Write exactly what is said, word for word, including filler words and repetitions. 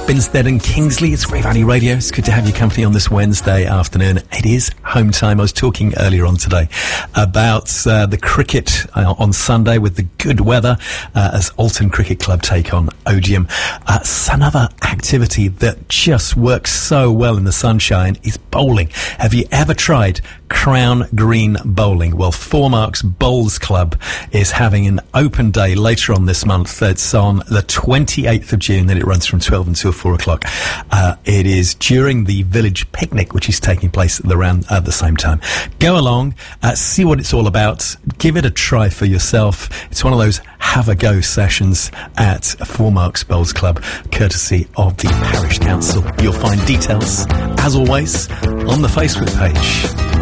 Binstead and Kingsley. It's Grey Valley Radio. It's good to have your company on this Wednesday afternoon. It is home time. I was talking earlier on today about uh, the cricket uh, on Sunday with the good weather uh, as Alton Cricket Club take on Odium. Uh, another activity that just works so well in the sunshine is bowling. Have you ever tried Crown Green Bowling? Well, Four Marks Bowls Club is having an open day later on this month. It's on the twenty-eighth of June, then it runs from twelve until four o'clock. Uh, it is during the village picnic, which is taking place at the, around, at the same time. Go along, uh, see what it's all about, give it a try for yourself. It's one of those have-a-go sessions at Four Marks Bowls Club, courtesy of the Parish Council. You'll find details, as always, on the Facebook page.